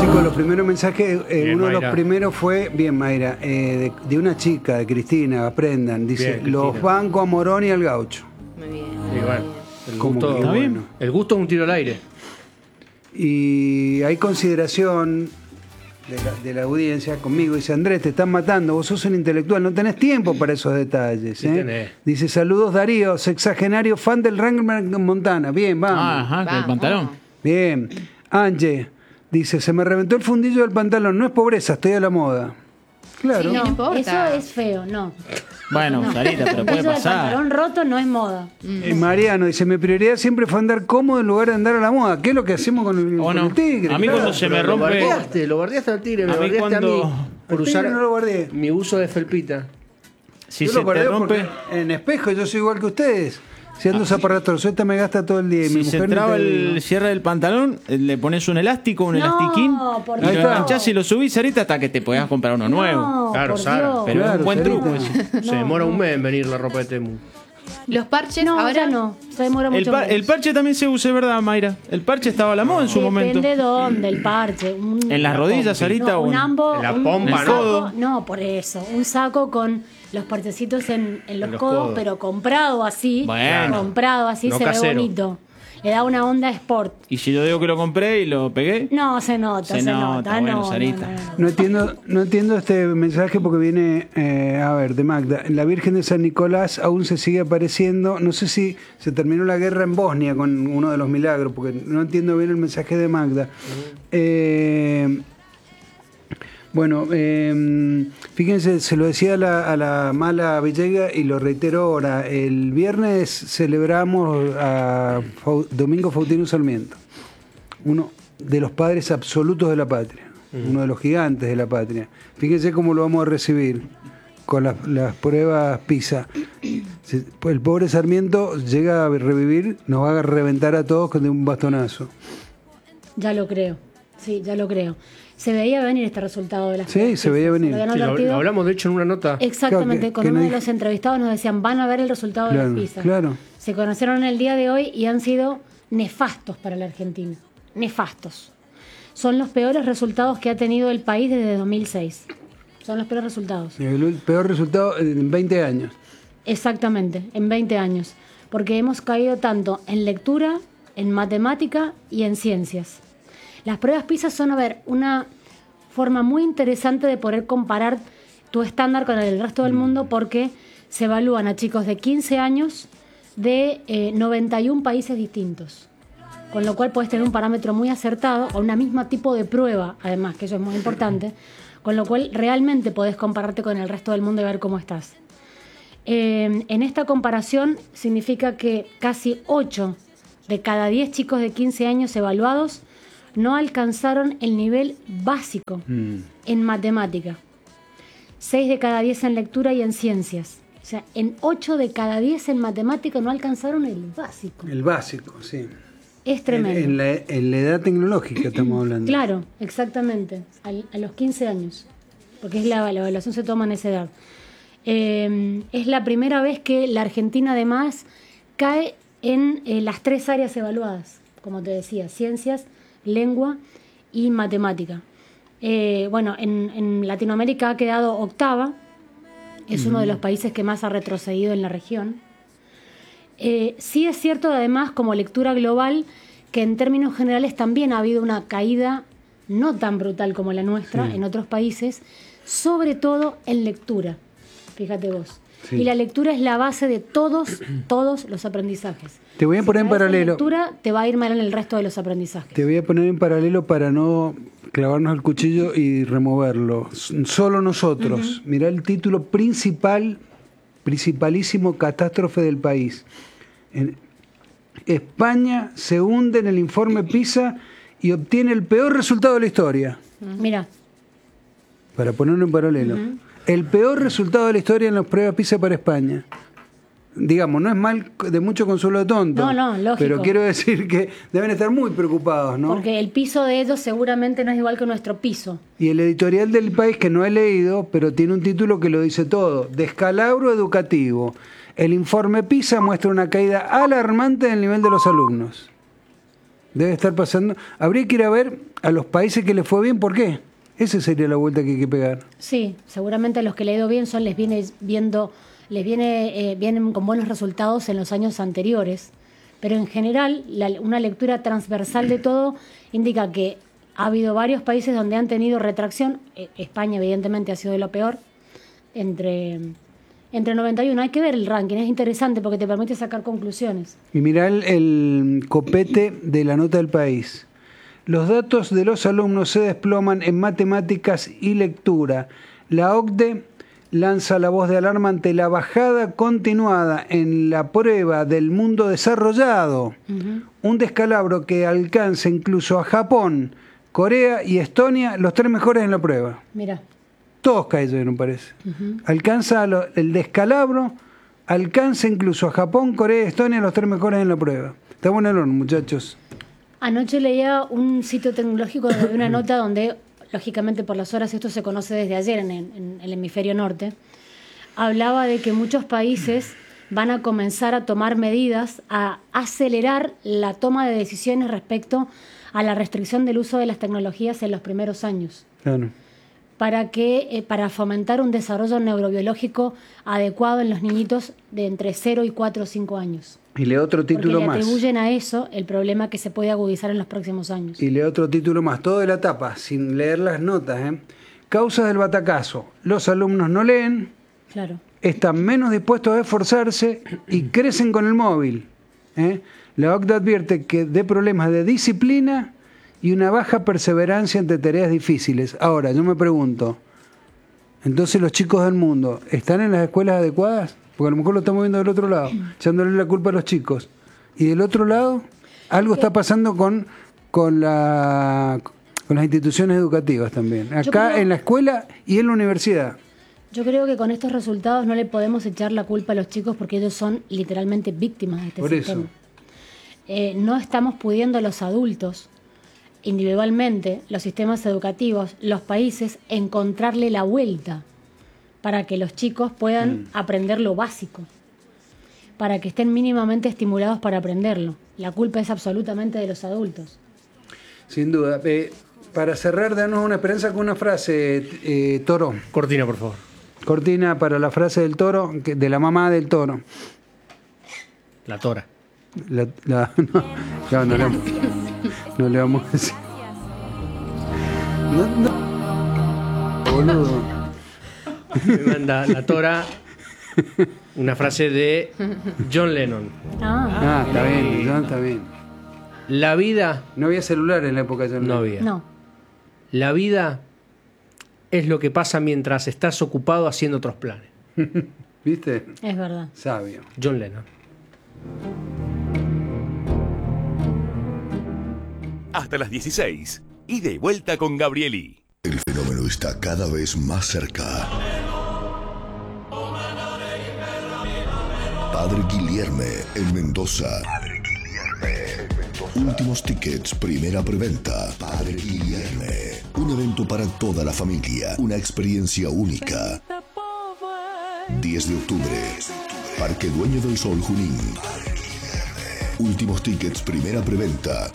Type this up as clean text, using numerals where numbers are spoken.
chicos, los primeros mensajes, Bien, uno de los Mayra. primeros fue, bien Mayra, de una chica, de Cristina, aprendan, dice, Bien, Cristina. los banco a Morón y al Gaucho. Muy bien. Y bueno, el Como gusto, que ¿Está bien? bueno. el gusto es un tiro al aire. Y hay consideración de la audiencia conmigo. Dice, Andrés, te están matando, vos sos un intelectual, no tenés tiempo para esos detalles. Sí tenés. Dice, saludos Darío, sexagenario, fan del Rangman Montana. Bien, vamos. Ajá, con el Vamos. pantalón. Bien. Angie, dice, se me reventó el fundillo del pantalón, no es pobreza, estoy a la moda. Claro. Sí, no No, importa. eso es feo, no. Bueno, No. Sarita, pero puede Eso del pasar. pantalón roto no es moda. Mariano dice, mi prioridad siempre fue andar cómodo en lugar de andar a la moda. ¿Qué es lo que hacemos con el, ¿O con no? el tigre? A mí Claro. cuando se me Pero rompe... lo bardeaste al tigre, me A mí bardeaste cuando- a mí por Al tigre usar no lo guardé. mi uso de felpita. Si Yo se lo te guardé rompe... porque en espejo yo soy igual que ustedes. Si ando zaparrato suelta me gasta todo el día. Y mi Si se mujer traba no te- el cierre del pantalón, le pones un elástico, un No, elastiquín, por y lo Dios. enganchás y lo subís ahorita hasta que te puedas comprar uno nuevo. No, Claro, por Sara, Dios. Pero es Claro, un buen Sarita. truco. Se demora un mes en venir la ropa de Temu. Los parches No, ahora ahora no. Se demora mucho menos. El parche también se usa, ¿verdad, Mayra? El parche estaba a la moda en su momento. Depende dónde, el parche. En las rodillas, Sarita, No, o un ambo. en la un pompa, saco, ¿no? No, por eso. Un saco con los parchecitos en los los codos, codos. pero comprado así. Bueno. Comprado así No se casero. ve bonito. Le da una onda sport. Y si yo digo que lo compré y lo pegué, No, se nota, Se se nota, nota. bueno, no, Sarita. No entiendo este mensaje porque viene, a ver, de Magda. La Virgen de San Nicolás aún se sigue apareciendo. No sé si se terminó la guerra en Bosnia con uno de los milagros, porque no entiendo bien el mensaje de Magda. Bueno, fíjense, se lo decía a la mala Villega y lo reitero ahora. El viernes celebramos a Domingo Faustino Sarmiento, uno de los padres absolutos de la patria, uno de los gigantes de la patria. Fíjense cómo lo vamos a recibir con las pruebas PISA. El pobre Sarmiento llega a revivir, nos va a reventar a todos con un bastonazo. Ya lo creo. Sí, ya lo creo. Se veía venir este resultado de las Sí, se veía venir. habían Sí, lo advertido. hablamos de hecho en una nota. Exactamente, Claro, con que uno no de dije- los entrevistados nos decían, van a ver el resultado Claro, de las PISA. claro. Se conocieron el día de hoy y han sido nefastos para la Argentina. Nefastos. Son los peores resultados que ha tenido el país desde 2006. Son los peores resultados. El peor resultado en 20 años. Exactamente, en 20 años. Porque hemos caído tanto en lectura, en matemática y en ciencias. Las pruebas PISA son, a ver, una forma muy interesante de poder comparar tu estándar con el del resto del mundo porque se evalúan a chicos de 15 años de 91 países distintos. Con lo cual puedes tener un parámetro muy acertado o una misma tipo de prueba, además, que eso es muy importante, con lo cual realmente podés compararte con el resto del mundo y ver cómo estás. En esta comparación significa que casi 8 de cada 10 chicos de 15 años evaluados no alcanzaron el nivel básico en matemática. 6 de cada 10 en lectura y en ciencias. O sea, en 8 de cada 10 en matemática no alcanzaron el básico. El básico, sí. Es tremendo. En la edad tecnológica estamos hablando. Claro, exactamente, a los 15 años, porque es la evaluación se toma en esa edad. Es la primera vez que la Argentina además cae en las 3 áreas evaluadas, como te decía, ciencias, lengua y matemática. Bueno, en Latinoamérica ha quedado octava, es uno de los países que más ha retrocedido en la región. Sí es cierto, además, como lectura global, que en términos generales también ha habido una caída no tan brutal como la nuestra en otros países, sobre todo en lectura, fíjate vos. Sí. Y la lectura es la base de todos los aprendizajes. Te voy a poner en caes paralelo. lectura, te va a ir mal en el resto de los aprendizajes. Te voy a poner en paralelo para no clavarnos el cuchillo y removerlo. Solo nosotros. Mirá el título principalísimo catástrofe del país. España se hunde en el informe PISA y obtiene el peor resultado de la historia. Mira, Para ponerlo en paralelo. El peor resultado de la historia en las pruebas PISA para España. Digamos, no es mal de mucho consuelo de tonto. No, lógico. Pero quiero decir que deben estar muy preocupados, ¿no? porque el piso de ellos seguramente no es igual que nuestro piso. Y el editorial del país, que no he leído, pero tiene un título que lo dice todo: Descalabro educativo. El informe PISA muestra una caída alarmante del nivel de los alumnos. Debe estar pasando. Habría que ir a ver a los países que les fue bien, ¿por qué? Esa sería la vuelta que hay que pegar. Sí, seguramente a los que le ha ido bien vienen con buenos resultados en los años anteriores. Pero en general, una lectura transversal de todo indica que ha habido varios países donde han tenido retracción. España, evidentemente, ha sido de lo peor. Entre 91. Hay que ver el ranking, es interesante porque te permite sacar conclusiones. Y mirá el copete de la nota del país. Los datos de los alumnos se desploman en matemáticas y lectura. La OCDE lanza la voz de alarma ante la bajada continuada en la prueba del mundo desarrollado. Un descalabro que alcanza incluso a Japón, Corea y Estonia, los 3 mejores en la prueba. Mira. Todos cayeron, parece. Alcanza el descalabro, alcanza incluso a Japón, Corea y Estonia, los 3 mejores en la prueba. Está bueno el horno, muchachos. Anoche leía un sitio tecnológico donde había una nota donde, lógicamente por las horas, esto se conoce desde ayer en el hemisferio norte, hablaba de que muchos países van a comenzar a tomar medidas, a acelerar la toma de decisiones respecto a la restricción del uso de las tecnologías en los primeros años. Claro. Para fomentar un desarrollo neurobiológico adecuado en los niñitos de entre 0 y 4 o 5 años. Y lee otro título más. Porque le atribuyen más. a eso el problema que se puede agudizar en los próximos años. Y lee otro título más, todo de la tapa, sin leer las notas. Causas del batacazo. Los alumnos no leen, claro, están menos dispuestos a esforzarse y crecen con el móvil. La OCDE advierte que de problemas de disciplina y una baja perseverancia ante tareas difíciles. Ahora, yo me pregunto, entonces los chicos del mundo, ¿están en las escuelas adecuadas? Porque a lo mejor lo estamos viendo del otro lado, echándole la culpa a los chicos. Y del otro lado, algo está pasando con las instituciones educativas también. Acá en la escuela y en la universidad. Yo creo que con estos resultados no le podemos echar la culpa a los chicos porque ellos son literalmente víctimas de este sistema. No estamos pudiendo los adultos, individualmente, los sistemas educativos, los países, encontrarle la vuelta para que los chicos puedan aprender lo básico, para que estén mínimamente estimulados para aprenderlo. La culpa es absolutamente de los adultos. Sin duda. Para cerrar, danos una esperanza con una frase, Toro. Cortina, por favor. Cortina para la frase del Toro, de la mamá del Toro. La Tora. No le vamos a decir. Boludo. Me manda la Tora una frase de John Lennon. Está bien, John, está bien. La vida... No había celular en la época de John Lennon. No había. No. La vida es lo que pasa mientras estás ocupado haciendo otros planes. ¿Viste? Es verdad. Sabio. John Lennon. Hasta las 16. Ida y vuelta con Gabrieli. El fenómeno está cada vez más cerca. Padre Guilherme en Mendoza. Últimos tickets, primera preventa. Padre Guilherme. Un evento para toda la familia. Una experiencia única. 10 de octubre. Parque Dueño del Sol, Junín. Últimos tickets, primera preventa